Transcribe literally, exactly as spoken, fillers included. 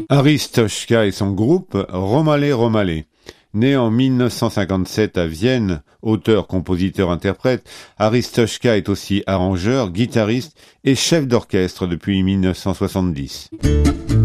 Aristoshka et son groupe Romale Romale. Né en mille neuf cent cinquante-sept à Vienne, auteur, compositeur, interprète, Aristoshka est aussi arrangeur, guitariste et chef d'orchestre depuis mille neuf cent soixante-dix.